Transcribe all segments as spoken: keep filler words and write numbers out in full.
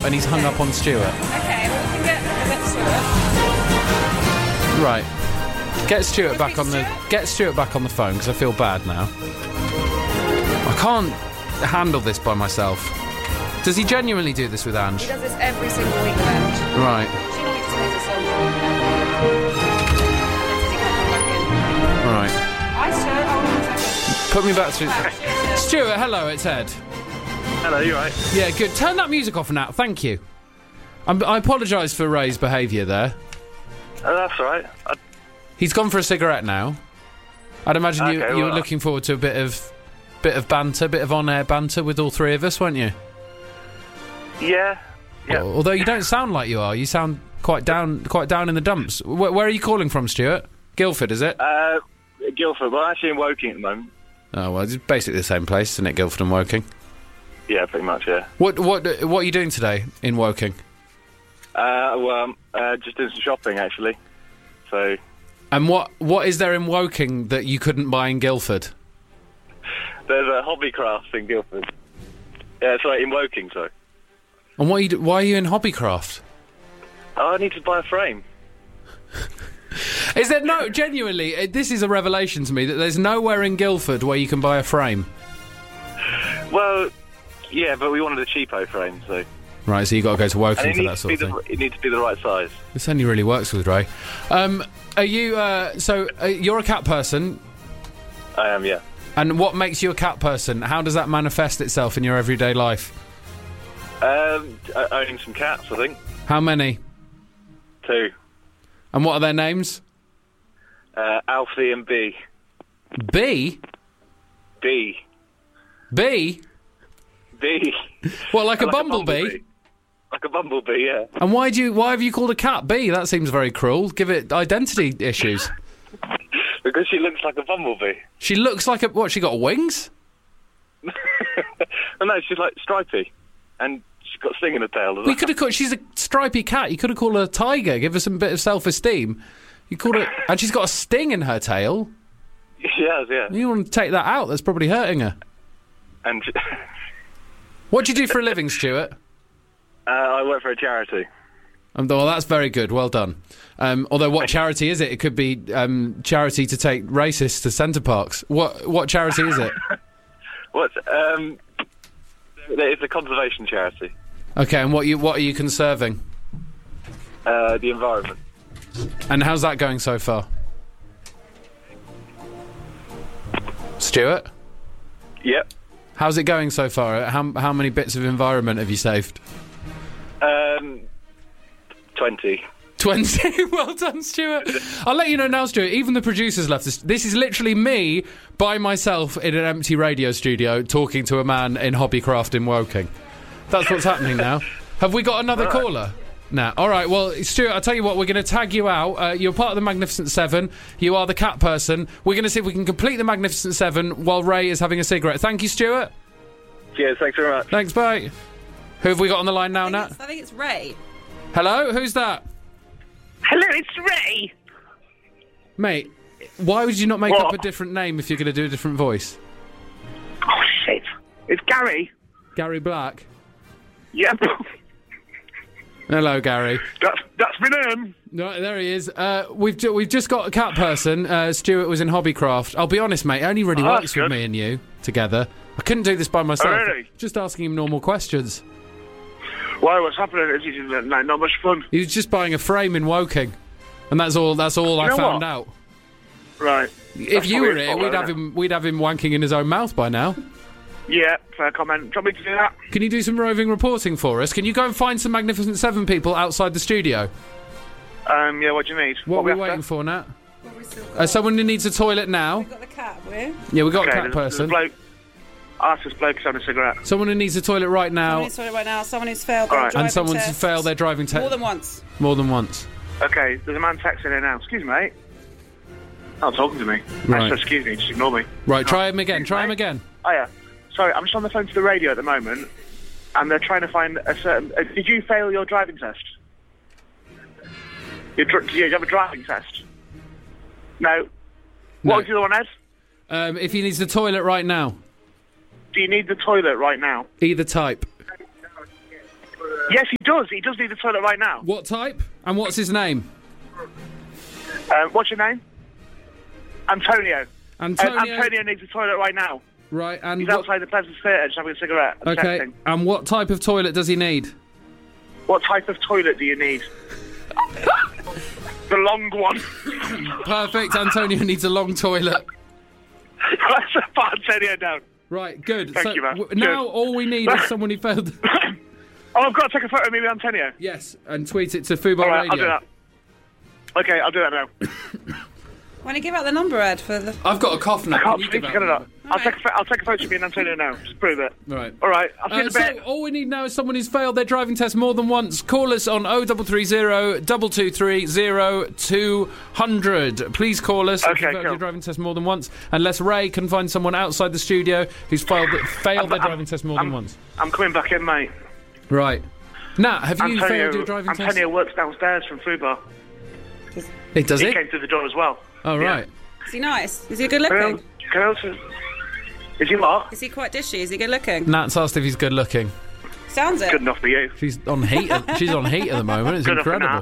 and he's hung up on Stuart. Okay, well, we can get, get Stuart. Right. Get Stuart Can we back speak on to the Stuart? get Stuart back on the phone because I feel bad now. I can't handle this by myself. Does he genuinely do this with Ange? He does this every single week with Ange. Right. She normally just plays a song. Right. Hi, Stuart. Hold on a second. Put me back through. Hi, Stuart. Stuart, hello, it's Ed. Hello, you right? Yeah, good. Turn that music off now. Thank you. I'm, I apologise for Ray's behaviour there. Oh, that's all right. I, He's gone for a cigarette now. I'd imagine you, Okay, you were well, looking forward to a bit of bit of banter, bit of on-air banter with all three of us, weren't you? yeah, yeah. Although you don't sound like you are. You sound quite down quite down in the dumps. Where, where are you calling from, Stuart? Guildford, is it? Uh, Guildford. Well, I'm actually in Woking at the moment. Oh, well, it's basically the same place, isn't it, Guildford and Woking? Yeah, pretty much. Yeah. What what what are you doing today in Woking? Uh, well, um, uh, just doing some shopping actually. So And what what is there in Woking that you couldn't buy in Guildford? there's a Hobbycraft in Guildford. Yeah, sorry, in Woking. Sorry. And what are you, do- why are you in Hobbycraft? Oh, I need to buy a frame. Is there no, genuinely, uh, this is a revelation to me, that there's nowhere in Guildford where you can buy a frame. Well, yeah, but we wanted a cheapo frame, so. Right, so you got to go to And Woking it for that needs, to sort be of thing. the, it needs to be the right size. This only really works with Ray. Um, are you, uh, so, uh, you're a cat person, I am, yeah. and what makes you a cat person? How does that manifest itself in your everyday life? Um, uh, owning some cats, I think. How many? Two. And what are their names? Uh, Alfie and B. B? B. B? B. What, like, a, Like bumblebee? Like a bumblebee, yeah. And why do you, why have you called a cat B? That seems very cruel. Give it identity issues. Because she looks like a bumblebee. She looks like a, what, she got wings? Oh, no, she's like stripy. And she's got sting in her tail. We could have called, she's a stripy cat. You could have called her a tiger. Give her some bit of self-esteem. You called her, and she's got a sting in her tail. She has, yeah. You want to take that out? That's probably hurting her. And she, What do you do for a living, Stuart? uh, I work for a charity. Um, well, that's very good. Well done. Um, although, what charity is it? It could be um, charity to take racists to centre parks. What what charity is it? What? Um, it's a conservation charity. Okay, and what you what are you conserving? Uh, the environment. And how's that going so far? Stuart? Yep. How's it going so far? How how many bits of environment have you saved? Um, twenty. twenty. Well done, Stuart. I'll let you know now, Stuart. Even the producers left this. This is literally me by myself in an empty radio studio talking to a man in Hobbycraft in Woking. That's what's happening now. Have we got another Right. caller? No. All right. Well, Stuart, I'll tell you what. We're going to tag you out. Uh, you're part of the Magnificent Seven. You are the cat person. We're going to see if we can complete the Magnificent Seven while Ray is having a cigarette. Thank you, Stuart. Cheers, thanks very much. Thanks. Bye. Who have we got on the line now, I think, Nat? it's, I think it's Ray. Hello. Who's that? Hello, it's Ray. Mate, why would you not make What? up a different name if you're going to do a different voice? Oh, shit. It's Gary. Gary Black. Yep. Hello, Gary. that's, that's my name. No, there he is. Uh, we've ju- we've just got a cat person. Uh, Stuart was in Hobbycraft. I'll be honest, mate. It only really Oh, works that's with good. me and you together. I couldn't do this by myself. Oh, really? Just asking him normal questions. Why, what's happening? Is it like, not much fun? He was just buying a frame in Woking, and that's all. That's all I know found what? out. Right. If That's you probably were his here, fault, we'd isn't have it? him. We'd have him wanking in his own mouth by now. Yeah, fair comment. Do you want me to do that? Can you do some roving reporting for us? Can you go and find some Magnificent Seven people outside the studio? Um, yeah, what do you need? What are we after? waiting for, Nat? Well, we've still got, Uh, someone who needs a toilet now. we've got the cat, have we? Yeah, we got Okay, a cat there's, person. There's a bloke. Ask this bloke who's having a cigarette. Someone who needs a toilet right now, Someone who's sorry right now. Someone who's failed their Alright. driving and someone to test fail their driving test more than once. more than once. Okay, there's a man texting here now. Excuse me, mate. Not talking to me. Right. Actually, excuse me, just ignore me. Right, try him again. Try him mate. again. Oh, yeah. Sorry, I'm just on the phone to the radio at the moment, and they're trying to find a certain... Uh, did you fail your driving test? You, dr- did you have a driving test? No. No. What was the other one, Ed? Um, if he needs the toilet right now, Do you need the toilet right now? either type. Yes, he does. He does need the toilet right now. What type? And what's his name? Uh, what's your name? Antonio. Antonio. Uh, Antonio needs the toilet right now. Right, and He's what- outside the Pleasance Theatre just having a cigarette. and Okay, texting. and what type of toilet does he need? What type of toilet do you need? The long one. Perfect. Antonio needs a long toilet. Let's put Antonio down. Right, good. Thank so you, man. w- now Good. all we need is someone who failed. Oh, I've got to take a photo of me with Antonio. Yes, and tweet it to Fubar All right, Radio. I'll do that. Okay, I'll do that now. Want to give out the number, Ed, for the... I've got a cough now. I can't Can you speak give to out Canada. the I'll take, a, pho- I'll take a photo of me and Antonio now. Just to prove it. number? Right. All right, I'll see you in Uh, a so bit. all we need now is someone who's failed their driving test more than once. Call us on oh three three zero, two two three, zero two hundred. Please call us if Okay, you've failed cool. your driving test more than once. Unless Ray can find someone outside the studio who's failed, failed their I'm- driving test more I'm, than once. I'm coming back in, mate. Right. Nat, have you Antonio, failed your driving Antonio test? works downstairs from Fubar. It does He it? came through the door as well. Oh, Yeah. right. Is he nice? Is he good Can I, looking? can I also... Is he what? Is he quite dishy? Is he good looking? Nat's asked if he's good looking. Sounds it. Good enough for you. She's on heat. At, she's on heat at the moment. It's Good enough for incredible.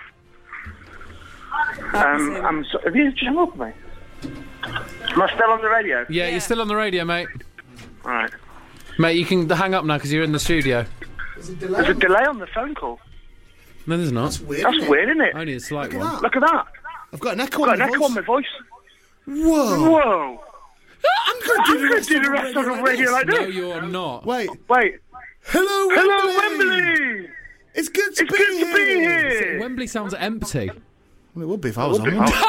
Um, I'm so, have you just hung up, mate? Am I still on the radio? Yeah, Yeah. you're still on the radio, mate. All right. Mate, you can hang up now because you're in the studio. There's a delay on the phone call. No, there's not. Weird, That's isn't it? weird, isn't it? Only a slight Look at one. that. Look at that. I've got an echo Got on an my echo voice. on my voice. Whoa. Whoa. I'm going to I'm going to do the rest of the radio like No, this. you're not. Wait. Wait. Hello, Hello, Wembley. Wembley. It's good to It's be good here. to be here. Wembley sounds empty. Well, it would be if I was on one.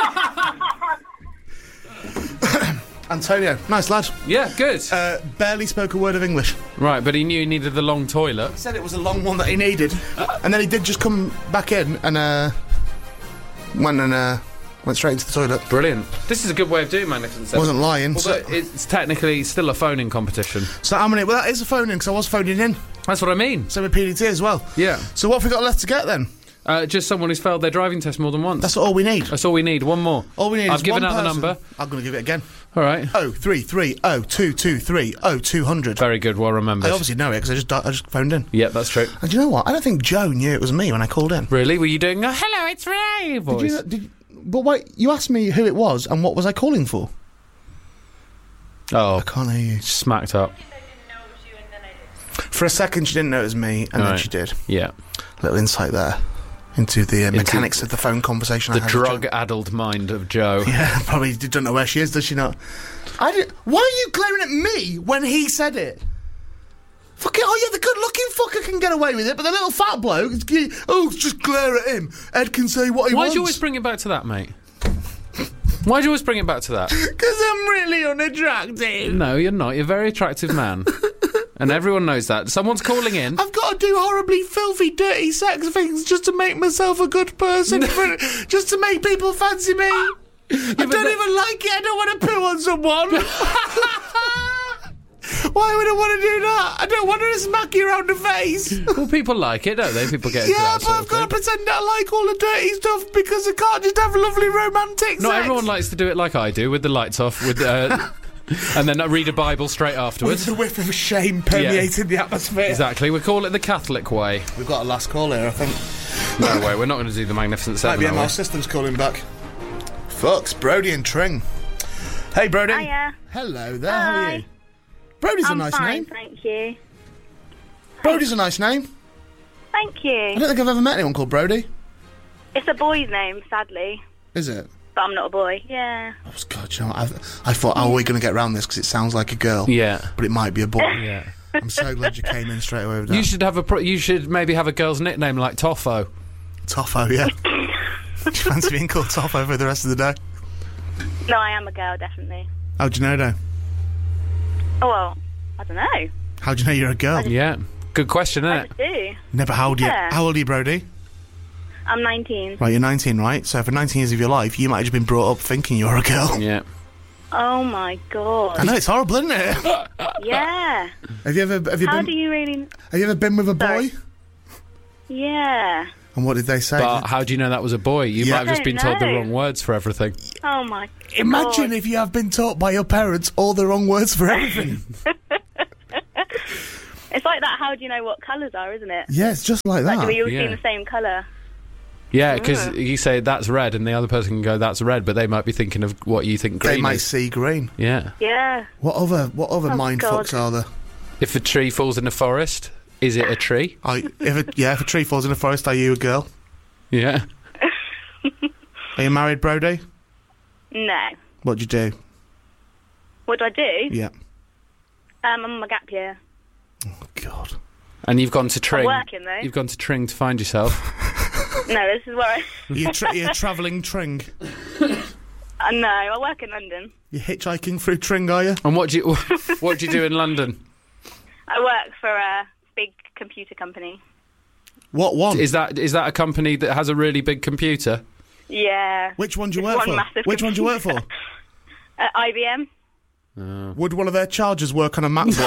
Antonio, nice lad. Yeah, good. Uh, barely spoke a word of English. Right, but he knew he needed the long toilet. He said it was a long one that he needed, and then he did just come back in and uh, went and uh, went straight into the toilet. Brilliant. This is a good way of doing Magnificent Seven. Wasn't lying. Although So, it's technically still a phoning competition. so how many? Well, that is a phone in because I was phoning in. That's what I mean. So with P D T as well. Yeah. So what have we got left to get then? Uh, just someone who's failed their driving test more than once. That's all we need. That's all we need. One more. All we need I've is given one out the person. number. I'm going to give it again. All right. Oh three three oh two two three oh two hundred. Very good. Well remembered. I obviously know it because I just di- I just phoned in. Yeah, that's true. And do you know what? I don't think Joe knew it was me when I called in. Really? Were you doing a hello, it's Ray voice? Did you, did, but wait, you asked me who it was and what was I calling for? Oh, I can't hear you. smacked up. For a second, she didn't know it was me, and then Right. she did. Yeah. Little insight there into the uh, mechanics of the phone conversation. The I had with Joe. drug-addled mind of Joe. Yeah, probably don't know where she is, does she not? I did, why are you glaring at me when he said it? Fucking, oh yeah, the good-looking fucker can get away with it, but the little fat bloke, it's, oh, just glare at him. Ed can say what he Why wants. do you always bring it back to that, mate? Why do you always bring it back to that? Because I'm really unattractive. No, you're not. You're a very attractive man. And everyone knows that. Someone's calling in. I've got to do horribly filthy, dirty sex things just to make myself a good person, for, just to make people fancy me. I don't but that- even like it. I don't want to poo on someone. Why would I want to do that? I don't want to smack you around the face. Well, people like it, don't they? People get into Yeah, that but sort I've of got to thing. pretend I like all the dirty stuff because I can't just have lovely romantic Not sex. everyone likes to do it like I do, with the lights off, with uh, and then read a Bible straight With afterwards. the whiff of shame permeating the atmosphere. Exactly. We call it the Catholic way. We've got a last call here, I think. No way. We're not going to do the Magnificent Might Seven. be are M we? R Systems calling back. Fucks, Brody and Tring. Hey, Brody. Hiya. Hello there, how are Hi. you? Brody's a I'm nice fine, name. thank you. Brody's a nice name. Thank I you. don't think I've ever met anyone called Brody. It's a boy's name, sadly, Is it? but I'm not a boy. Yeah. Oh, God, you know, I, I thought, how are we going to get around this? Because it sounds like a girl. Yeah. But it might be a boy. Yeah. I'm so glad you came in straight away with that. You should have a. Pro- you should maybe have a girl's nickname like Toffo. Toffo, yeah. Do you fancy being called Toffo for the rest of the day? No, I am a girl, definitely. How do you know, though? Oh, well, I don't know. How do you know you're a girl? Yeah. Good question, isn't I it? just do. Never. How old are you? Yeah. How old are you, Brody? I'm nineteen. Right, you're nineteen, right? So for nineteen years of your life, you might have just been brought up thinking you're a girl. Yeah. Oh, my I God. know, it's horrible, isn't it? Yeah. Have you ever have you How been do you really... have you ever been with a boy? Sorry. Yeah. And what did they say? But how do you know that was a boy? You Yeah. might have just I been don't told the know. wrong words for everything. Oh, my Imagine God. if you have been taught by your parents all the wrong words for everything. It's like that. How do you know what colours are, isn't it? Yeah, it's just like that. Like, do we all Yeah. see the same colour? Yeah, because Mm. you say that's red, and the other person can go that's red, but they might be thinking of what you think green They might is. see green. Yeah. Yeah. What other what other Oh, mind God. fucks are there? If a tree falls in a forest, is it a tree? Are, if a, yeah, if a tree falls in a forest, are you a girl? Yeah. Are you married, Brody? No. What do you do? What do I do? Yeah. Um, I'm on my gap year. Oh, God. And you've gone to Tring. working, though. You've gone to Tring to find yourself. No, this is where I... You're, tra- you're travelling Tring. Uh, no, I work in London. You're hitchhiking through Tring, are you? And what do you what do you do in London? I work for a big computer company. What one? Is that is that a company that has a really big computer? Yeah. Which one do you It's work one for? massive Which one do you work for? Uh, I B M. Would one of their chargers work on a MacBook?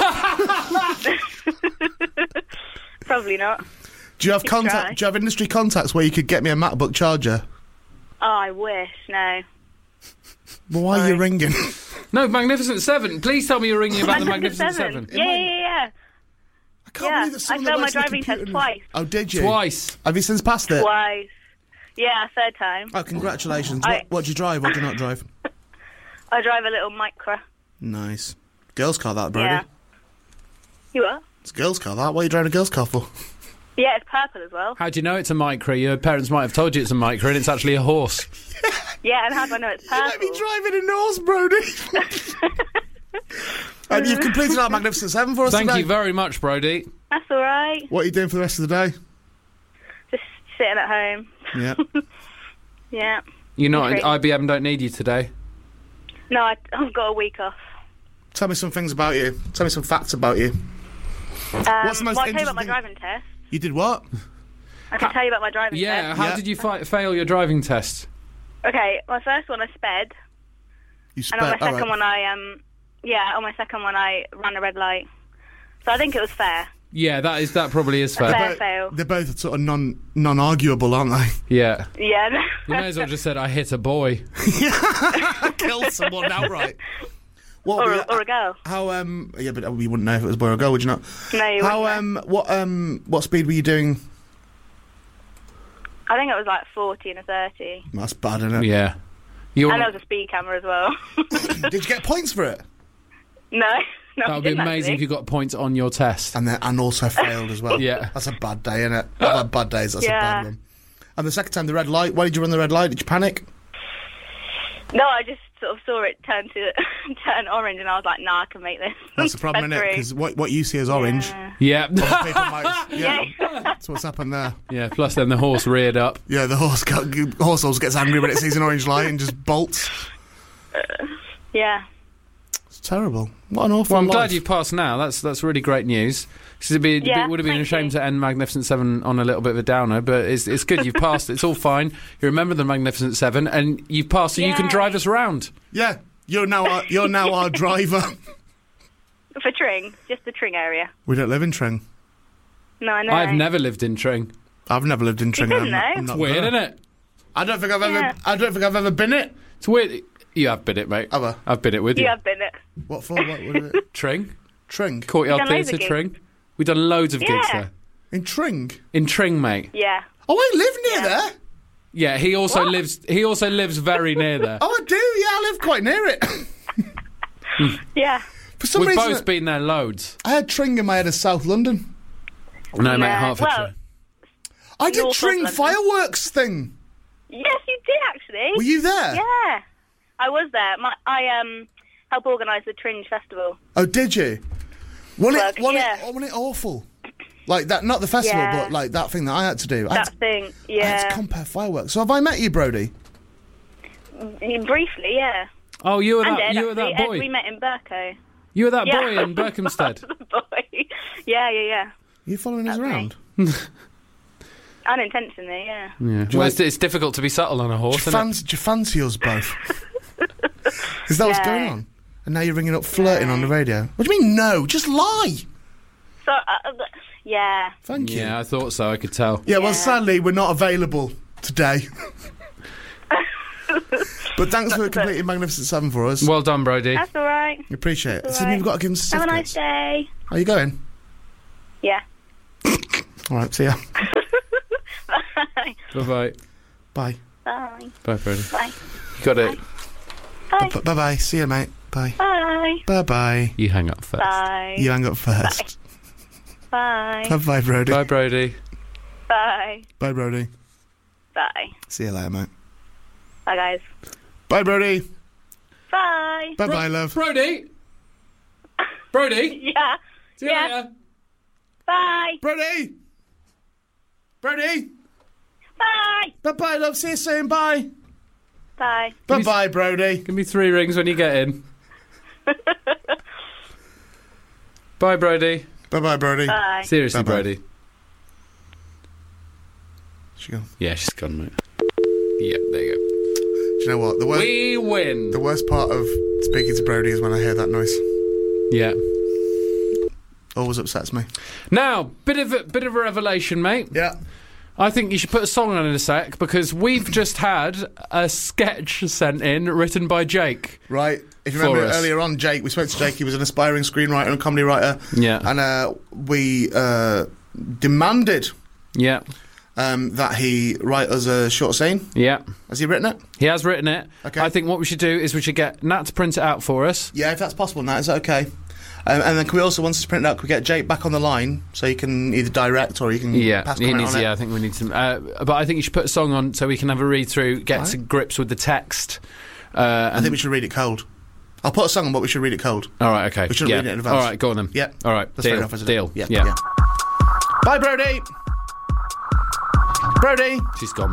Probably not. Do you have Could contact? try. Do you have industry contacts where you could get me a MacBook charger? Oh, I wish. No. Well, why are you Sorry. ringing? No, Magnificent Seven. Please tell me you're ringing about the Magnificent Seven. Seven. Yeah, yeah, yeah, yeah. I can't Yeah, believe that someone I that failed my works in the driving test computer- twice. Oh, did you? Twice. Have you since passed it? Twice. Yeah, third time. Oh, congratulations. I- What, what do you drive or do you not drive? I drive a little Micra. Nice. Girls' car, that, Brody. Yeah. You are? It's a girls' car, that. What are you driving a girls' car for? Yeah, it's purple as well. How do you know it's a Micra? Your parents might have told you it's a Micra, and it's actually a horse. Yeah, and how do I know it's You let me purple? drive in a Norse, Brody. And you've completed our Magnificent Seven for us Thank today. you very much, Brody. That's all right. What are you doing for the rest of the day? Just sitting at home. Yeah. Yeah. You're not. Okay. I B M don't need you today. No, I, I've got a week off. Tell me some things about you. Tell me some facts about you. Um, What's the most well, I'll tell you interesting about my thing- driving test. You did what? I can tell you about my driving Yeah. test. How Yeah. did you fi- fail your driving test? Okay, my first one I sped, You and on my spent. all second right. one I um, yeah, on my second one I ran a red light. So I think it was fair. Yeah, that is that probably is fair. Fair But fail. They're both sort of non non arguable, aren't they? Yeah. Yeah. You may as well just said I hit a boy. Killed someone outright. What? or, were- a, or a girl. How? Um. Yeah, but we wouldn't know if it was boy or girl, would you not? No, you How? wouldn't Um. What? Um. What speed were you doing? I think it was like forty and a thirty. That's bad, isn't it? Yeah. You And there was a speed camera as well. Did you get points for it? no. no that I would be didn't amazing if actually. you got points on your test. And then and also failed as well. Yeah. That's a bad day, isn't it? I've had bad days. That's a Yeah. bad one. And the second time, the red light. Why did you run the red light? Did you panic? No, I just sort of saw it turn to turn orange, and I was like, "Nah, I can make this." That's the problem, Sped isn't it? through. Because what what you see as orange, Yeah. other people might. Yeah. Yeah. That's what's happened there. Yeah. Plus, then the horse reared up. Yeah, the horse got, horse always gets angry when it sees an orange light and just bolts. Yeah. It's terrible. What an awful Well, I'm life. glad you've passed now. That's that's really great news. 'Cause it'd be, Yeah, it would have been a thank shame you. to end Magnificent Seven on a little bit of a downer, but it's it's good. You've passed. It's all fine. You remember the Magnificent Seven, and you've passed, so you can Yay. drive us around. Yeah, you're now our, you're now our driver. For Tring, just the Tring area. We don't live in Tring. No, I know. I've never lived in Tring. I've never lived in Tring. didn't I'm not- know? I'm not Weird, gonna. isn't it? I don't think I've ever. Yeah. I don't think I've ever been it. It's weird. You have been it, mate. Have I? I've been it with you. You have been it. What for? What, what is it? Tring, Tring. Courtyard You've done loads Theatre, of Tring. We've done loads of gigs Yeah. there. In Tring. In Tring, mate. Yeah. Oh, I live near Yeah. there. Yeah, he also What? lives. He also lives very near there. Oh, I do. Yeah, I live quite near it. Yeah. For some We've reason, both been there loads. I had Tring in my head as South London. No, mate, No, Hertfordshire. well- I did North of Tring London. fireworks thing. Yes, you did actually. Were you there? Yeah. I was there. My, I um helped organise the Tringe Festival. Oh, did you? Wasn't it? Plug, Wasn't yeah. it? Wasn't it awful? Like that? Not the festival, Yeah. but like that thing that I had to do. I had That to, thing. I had to Yeah. compare fireworks. So have I met you, Brody? Briefly, yeah. Oh, you were And that. Ed, You were that actually. Ed, we boy. met in Burko. You were that Yeah. boy in Berkhamsted. The boy. Yeah, yeah, yeah. Are you following us That's me. around? Unintentionally, yeah. Yeah. Well, it's, it's difficult to be subtle on a Do horse, you, isn't fancy, do you fancy us both? Is that what's Yeah. going on? And now you're ringing up flirting on the radio. What do you mean no? Just lie. So, uh, uh, yeah. Thank it? you. Yeah, I thought so. I could tell. Yeah, well, Yeah. sadly, we're not available today. But thanks for completing Magnificent Seven for us. Well done, Brody. That's all right. We appreciate it. It's So all we've right. got to give them Have a nice certificates. day. How are you going? Yeah. All right, see ya. Bye. Bye-bye. Bye. Bye. Bye, Brody. Bye. You got it. Bye. B- bye-bye. See ya, mate. Bye. Bye. Bye-bye. You hang up first. Bye. You hang up first. Bye. Bye-bye, Brody. Bye, Brody. Bye. Bye, Brody. Bye. See you later, mate. Bye, guys. Bye, Brody. Bye. Bye-bye, love. Brody? Brody? Yeah. See you Yeah. later. Bye. Brody! Brody! Bye. Bye-bye, love. See you soon. Bye. Bye. Bye-bye, Brody. Give me three rings when you get in. Bye, Brody. Bye-bye, Brody. Bye. Seriously, Bye-bye. Brody. She gone. Yeah, she's gone, mate. Yep, there you Do you know what? The worst, go. We win. the worst part of speaking to Brody is when I hear that noise. Yeah. Always upsets me. Now, bit of a, bit of a revelation, mate. Yeah. I think you should put a song on in a sec because we've just had a sketch sent in written by Jake. Right. If you For remember us. earlier on, Jake, we spoke to Jake. He was an aspiring screenwriter and comedy writer. Yeah. And uh, we uh, demanded Yeah. um, that he write us a short scene. Yeah. Has he written it? He has written it. Okay. I think what we should do is we should get Nat to print it out for us. Yeah, if that's possible, Nat, is that okay? Um, and then can we also, once it's printed out, can we get Jake back on the line so he can either direct or he can Yeah, pass he comment needs. on it? Yeah, I think we need some. Uh, but I think you should put a song on so we can have a read through, get Right. to grips with the text. Uh, I think we should read it cold. I'll put a song on, but we should read it cold. All right, okay. We shouldn't yeah. read it in advance. All right, go on then. Yeah. All right, That's fair deal. enough, isn't it? deal. Yeah, yeah. yeah. Bye, Brody. Brody. She's gone.